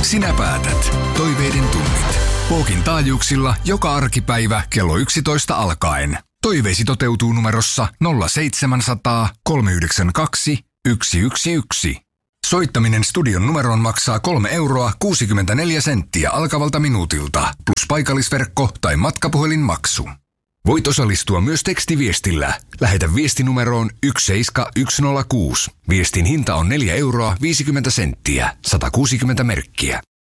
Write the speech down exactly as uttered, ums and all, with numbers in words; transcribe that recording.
Sinä päätät. Toiveiden tunnit. Pookin taajuuksilla joka arkipäivä kello yksitoista alkaen. Toiveesi toteutuu numerossa nolla seitsemänsataa kolmeyhdeksänkymmentäkaksi yksi yksi yksi. Soittaminen studion numeroon maksaa kolme euroa kuusikymmentäneljä senttiä alkavalta minuutilta, plus paikallisverkko tai matkapuhelinmaksu. Voit osallistua myös tekstiviestillä. Lähetä viestinumeroon yksi seitsemän yksi nolla kuusi. Viestin hinta on neljä euroa viisikymmentä senttiä, sata kuusikymmentä merkkiä.